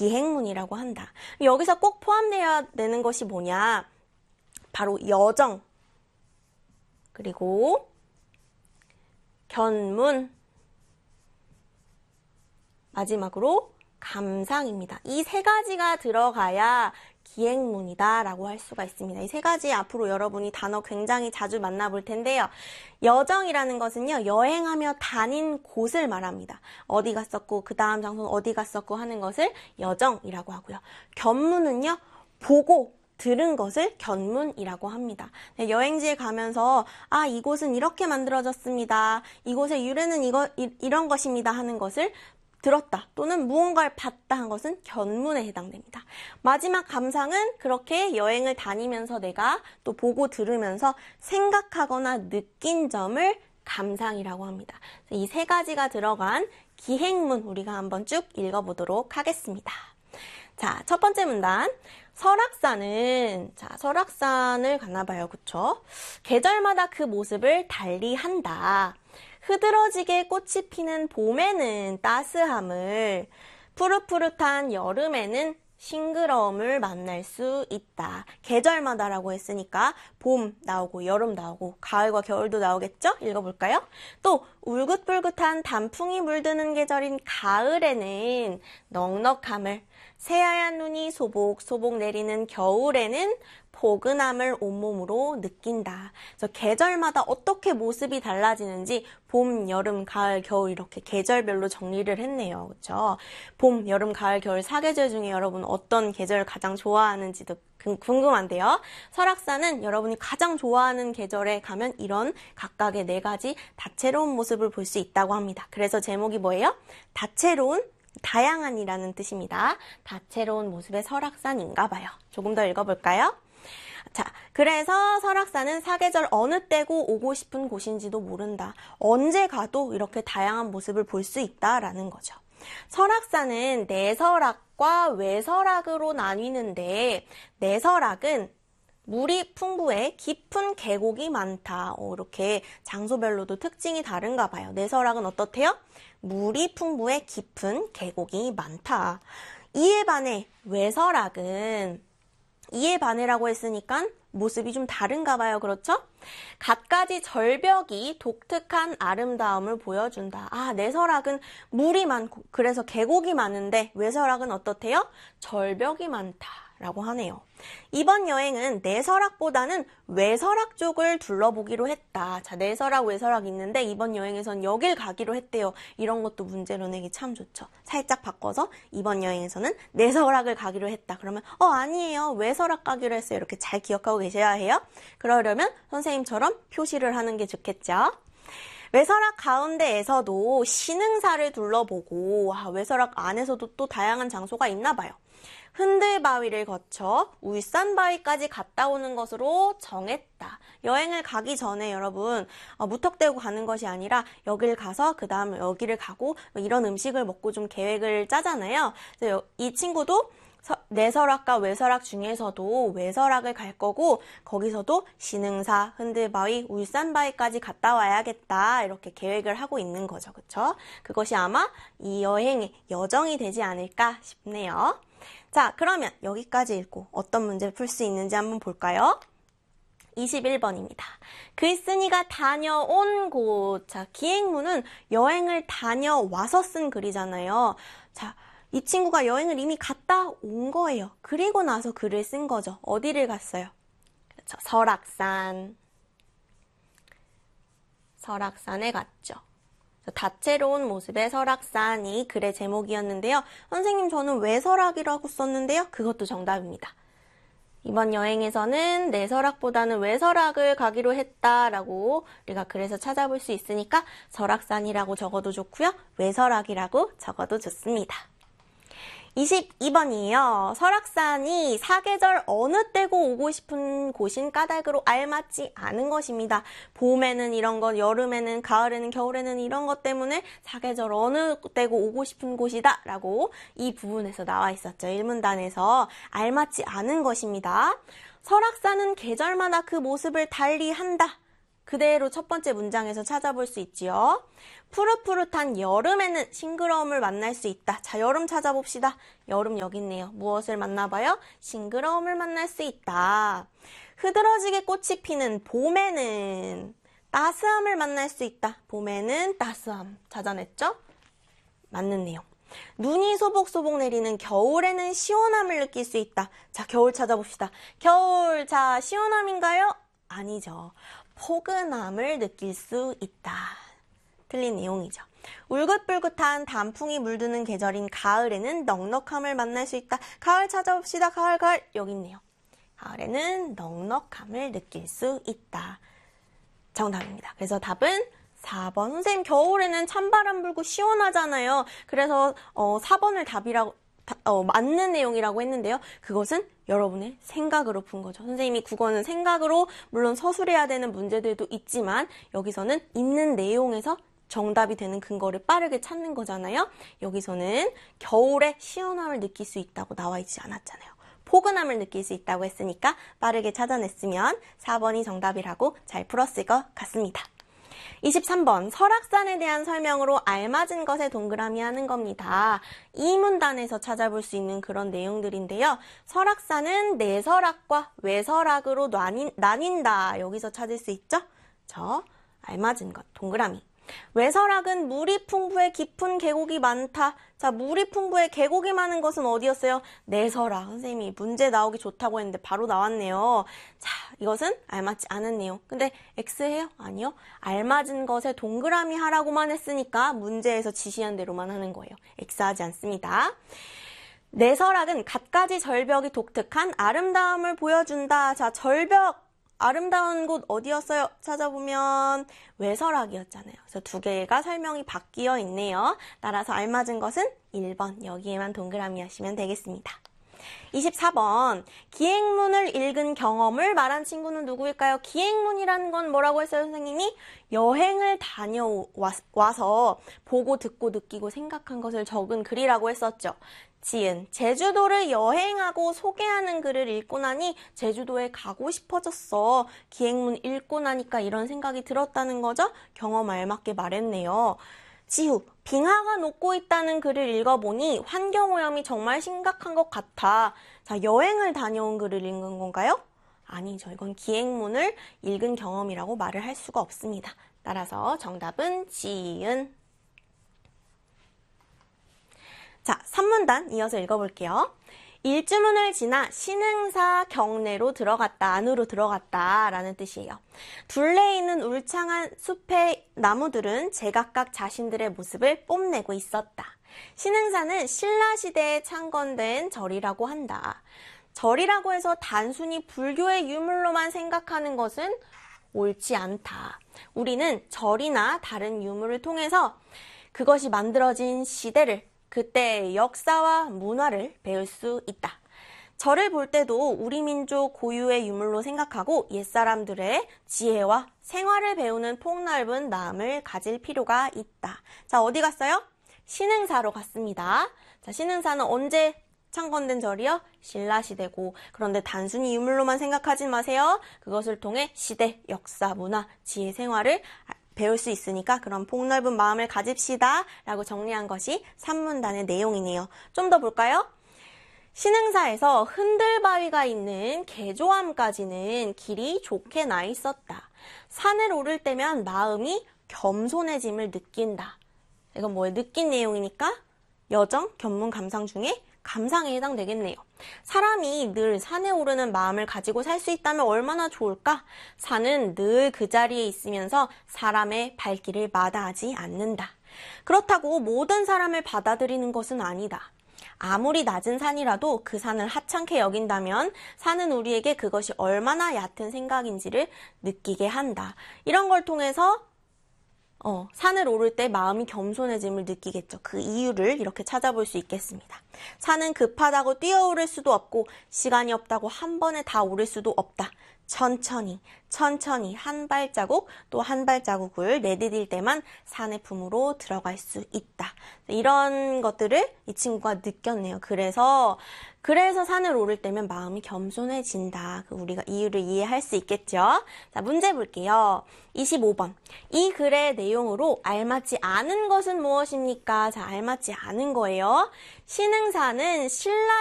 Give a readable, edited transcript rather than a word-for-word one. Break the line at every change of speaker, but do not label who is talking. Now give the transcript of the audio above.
기행문이라고 한다. 여기서 꼭 포함되어야 되는 것이 뭐냐? 바로 여정, 그리고 견문, 마지막으로 감상입니다. 이 세 가지가 들어가야 기행문이다 라고 할 수가 있습니다. 이 세 가지 앞으로 여러분이 단어 굉장히 자주 만나볼 텐데요. 여정이라는 것은요, 여행하며 다닌 곳을 말합니다. 어디 갔었고 그 다음 장소는 어디 갔었고 하는 것을 여정이라고 하고요. 견문은요, 보고 들은 것을 견문이라고 합니다. 여행지에 가면서 이곳은 이렇게 만들어졌습니다. 이곳의 유래는 이런 것입니다 하는 것을 들었다 또는 무언가를 봤다 한 것은 견문에 해당됩니다. 마지막 감상은 그렇게 여행을 다니면서 내가 또 보고 들으면서 생각하거나 느낀 점을 감상이라고 합니다. 이 세 가지가 들어간 기행문 우리가 한번 쭉 읽어보도록 하겠습니다. 자, 첫 번째 문단. 설악산을 가나봐요. 그쵸? 계절마다 그 모습을 달리 한다. 흐드러지게 꽃이 피는 봄에는 따스함을, 푸릇푸릇한 여름에는 싱그러움을 만날 수 있다. 계절마다라고 했으니까 봄 나오고 여름 나오고 가을과 겨울도 나오겠죠? 읽어볼까요? 또 울긋불긋한 단풍이 물드는 계절인 가을에는 넉넉함을, 새하얀 눈이 소복소복 내리는 겨울에는 포근함을 온몸으로 느낀다. 그래서 계절마다 어떻게 모습이 달라지는지 봄, 여름, 가을, 겨울 이렇게 계절별로 정리를 했네요. 그렇죠? 봄, 여름, 가을, 겨울 4계절 중에 여러분 어떤 계절 가장 좋아하는지도 궁금한데요. 설악산은 여러분이 가장 좋아하는 계절에 가면 이런 각각의 4가지 다채로운 모습을 볼 수 있다고 합니다. 그래서 제목이 뭐예요? 다양한이라는 뜻입니다. 다채로운 모습의 설악산인가 봐요. 조금 더 읽어볼까요? 자, 그래서 설악산은 사계절 어느 때고 오고 싶은 곳인지도 모른다. 언제 가도 이렇게 다양한 모습을 볼 수 있다라는 거죠. 설악산은 내설악과 외설악으로 나뉘는데 내설악은 물이 풍부해 깊은 계곡이 많다. 이렇게 장소별로도 특징이 다른가 봐요. 내설악은 어떻대요? 물이 풍부해 깊은 계곡이 많다. 이에 반해 외설악은, 이에 반해라고 했으니까 모습이 좀 다른가 봐요. 그렇죠? 갖가지 절벽이 독특한 아름다움을 보여준다. 내설악은 물이 많고 그래서 계곡이 많은데 외설악은 어떻대요? 절벽이 많다라고 하네요. 이번 여행은 내설악보다는 외설악 쪽을 둘러보기로 했다. 자, 내설악, 외설악 있는데 이번 여행에선 여길 가기로 했대요. 이런 것도 문제로 내기 참 좋죠. 살짝 바꿔서 이번 여행에서는 내설악을 가기로 했다. 그러면 아니에요. 외설악 가기로 했어요. 이렇게 잘 기억하고 계셔야 해요. 그러려면 선생님처럼 표시를 하는 게 좋겠죠. 외설악 가운데에서도 신흥사를 둘러보고 외설악 안에서도 또 다양한 장소가 있나 봐요. 흔들바위를 거쳐 울산바위까지 갔다 오는 것으로 정했다. 여행을 가기 전에 여러분 무턱대고 가는 것이 아니라 여길 가서 그 다음 여기를 가고 이런 음식을 먹고 좀 계획을 짜잖아요. 그래서 이 친구도 내설악과 외설악 중에서도 외설악을 갈 거고 거기서도 신흥사, 흔들바위, 울산바위까지 갔다 와야겠다 이렇게 계획을 하고 있는 거죠. 그쵸? 그것이 아마 이 여행의 여정이 되지 않을까 싶네요. 자, 그러면 여기까지 읽고 어떤 문제를 풀 수 있는지 한번 볼까요? 21번입니다. 글쓴이가 다녀온 곳. 자, 기행문은 여행을 다녀와서 쓴 글이잖아요. 자, 이 친구가 여행을 이미 갔다 온 거예요. 그리고 나서 글을 쓴 거죠. 어디를 갔어요? 그렇죠. 설악산에 갔죠. 다채로운 모습의 설악산이 글의 제목이었는데요. 선생님, 저는 외설악이라고 썼는데요. 그것도 정답입니다. 이번 여행에서는 내설악보다는 외설악을 가기로 했다라고 우리가 글에서 찾아볼 수 있으니까 설악산이라고 적어도 좋고요. 외설악이라고 적어도 좋습니다. 22번이에요. 설악산이 사계절 어느 때고 오고 싶은 곳인 까닭으로 알맞지 않은 것입니다. 봄에는 이런 것, 여름에는, 가을에는, 겨울에는 이런 것 때문에 사계절 어느 때고 오고 싶은 곳이다 라고 이 부분에서 나와 있었죠. 1문단에서 알맞지 않은 것입니다. 설악산은 계절마다 그 모습을 달리 한다. 그대로 첫 번째 문장에서 찾아볼 수 있지요. 푸릇푸릇한 여름에는 싱그러움을 만날 수 있다. 자, 여름 찾아봅시다. 여름 여기 있네요. 무엇을 만나봐요? 싱그러움을 만날 수 있다. 흐드러지게 꽃이 피는 봄에는 따스함을 만날 수 있다. 봄에는 따스함. 찾아냈죠? 맞는 내용. 눈이 소복소복 내리는 겨울에는 시원함을 느낄 수 있다. 자, 겨울 찾아봅시다. 겨울, 자, 시원함인가요? 아니죠. 포근함을 느낄 수 있다. 틀린 내용이죠. 울긋불긋한 단풍이 물드는 계절인 가을에는 넉넉함을 만날 수 있다. 가을 찾아봅시다. 가을, 가을. 여기 있네요. 가을에는 넉넉함을 느낄 수 있다. 정답입니다. 그래서 답은 4번. 선생님, 겨울에는 찬바람 불고 시원하잖아요. 그래서 4번을 답이라고 맞는 내용이라고 했는데요. 그것은 여러분의 생각으로 푼 거죠. 선생님이 국어는 생각으로 물론 서술해야 되는 문제들도 있지만 여기서는 있는 내용에서 정답이 되는 근거를 빠르게 찾는 거잖아요. 여기서는 겨울에 시원함을 느낄 수 있다고 나와 있지 않았잖아요. 포근함을 느낄 수 있다고 했으니까 빠르게 찾아냈으면 4번이 정답이라고 잘 풀었을 것 같습니다. 23번, 설악산에 대한 설명으로 알맞은 것에 동그라미 하는 겁니다. 이 문단에서 찾아볼 수 있는 그런 내용들인데요. 설악산은 내설악과 외설악으로 나뉜다. 여기서 찾을 수 있죠? 알맞은 것, 동그라미. 외설악은 물이 풍부해 깊은 계곡이 많다. 자, 물이 풍부해 계곡이 많은 것은 어디였어요? 내설악. 선생님이 문제 나오기 좋다고 했는데 바로 나왔네요. 자, 이것은 알맞지 않은 내용. 근데 X해요? 아니요. 알맞은 것에 동그라미 하라고만 했으니까 문제에서 지시한 대로만 하는 거예요. X하지 않습니다. 내설악은 갖가지 절벽이 독특한 아름다움을 보여준다. 자, 절벽. 아름다운 곳 어디였어요? 찾아보면 외설악이었잖아요. 그래서 두 개가 설명이 바뀌어 있네요. 따라서 알맞은 것은 1번. 여기에만 동그라미 하시면 되겠습니다. 24번. 기행문을 읽은 경험을 말한 친구는 누구일까요? 기행문이라는 건 뭐라고 했어요, 선생님이? 여행을 다녀와서 보고 듣고 느끼고 생각한 것을 적은 글이라고 했었죠. 지은, 제주도를 여행하고 소개하는 글을 읽고 나니 제주도에 가고 싶어졌어. 기행문 읽고 나니까 이런 생각이 들었다는 거죠? 경험 알맞게 말했네요. 지우, 빙하가 녹고 있다는 글을 읽어보니 환경오염이 정말 심각한 것 같아. 자, 여행을 다녀온 글을 읽은 건가요? 아니죠. 이건 기행문을 읽은 경험이라고 말을 할 수가 없습니다. 따라서 정답은 지은. 자, 3문단 이어서 읽어볼게요. 일주문을 지나 신흥사 경내로 들어갔다, 안으로 들어갔다 라는 뜻이에요. 둘레에 있는 울창한 숲의 나무들은 제각각 자신들의 모습을 뽐내고 있었다. 신흥사는 신라시대에 창건된 절이라고 한다. 절이라고 해서 단순히 불교의 유물로만 생각하는 것은 옳지 않다. 우리는 절이나 다른 유물을 통해서 그것이 만들어진 시대를 그때의 역사와 문화를 배울 수 있다. 절을 볼 때도 우리 민족 고유의 유물로 생각하고 옛사람들의 지혜와 생활을 배우는 폭넓은 마음을 가질 필요가 있다. 자, 어디 갔어요? 신흥사로 갔습니다. 자, 신흥사는 언제 창건된 절이요? 신라시대고, 그런데 단순히 유물로만 생각하지 마세요. 그것을 통해 시대, 역사, 문화, 지혜, 생활을 배울 수 있으니까 그런 폭넓은 마음을 가집시다 라고 정리한 것이 3문단의 내용이네요. 좀 더 볼까요? 신흥사에서 흔들바위가 있는 개조암까지는 길이 좋게 나 있었다. 산을 오를 때면 마음이 겸손해짐을 느낀다. 이건 뭐예요? 느낀 내용이니까 여정, 견문, 감상 중에 감상에 해당되겠네요. 사람이 늘 산에 오르는 마음을 가지고 살 수 있다면 얼마나 좋을까? 산은 늘 그 자리에 있으면서 사람의 발길을 마다하지 않는다. 그렇다고 모든 사람을 받아들이는 것은 아니다. 아무리 낮은 산이라도 그 산을 하찮게 여긴다면 산은 우리에게 그것이 얼마나 얕은 생각인지를 느끼게 한다. 이런 걸 통해서 산을 오를 때 마음이 겸손해짐을 느끼겠죠. 그 이유를 이렇게 찾아볼 수 있겠습니다. 산은 급하다고 뛰어오를 수도 없고 시간이 없다고 한 번에 다 오를 수도 없다. 천천히 한 발자국 또 한 발자국을 내디딜 때만 산의 품으로 들어갈 수 있다. 이런 것들을 이 친구가 느꼈네요. 그래서 산을 오를 때면 마음이 겸손해진다. 우리가 이유를 이해할 수 있겠죠? 자, 문제 볼게요. 25번. 이 글의 내용으로 알맞지 않은 것은 무엇입니까? 자, 알맞지 않은 거예요. 신흥사는 신라